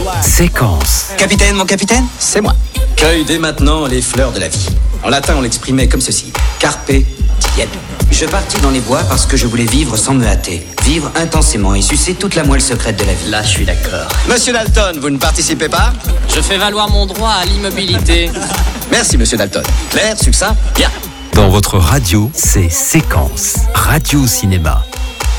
Séquence. Capitaine, mon capitaine, c'est moi. Cueille dès maintenant les fleurs de la vie. En latin, on l'exprimait comme ceci. Carpe diem. Je partis dans les bois parce que je voulais vivre sans me hâter. Vivre intensément et sucer toute la moelle secrète de la vie. Là, je suis d'accord. Monsieur Dalton, vous ne participez pas? Je fais valoir mon droit à l'immobilité. Merci, monsieur Dalton. Clair, succinct, bien. Dans votre radio, c'est Séquence. Radio Cinéma.